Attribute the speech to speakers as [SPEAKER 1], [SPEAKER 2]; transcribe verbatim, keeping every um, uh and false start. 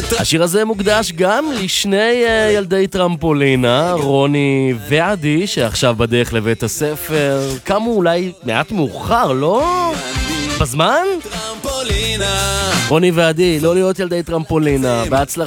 [SPEAKER 1] השיר הזה מוקדש גם לשני ילדי טרמפולינה, רוני ועדי, שעכשיו בדרך לבית הספר. קמו אולי מעט מאוחר, לא? בזמן? רוני ועדי, לא להיות ילדי טרמפולינה. בהצלחה.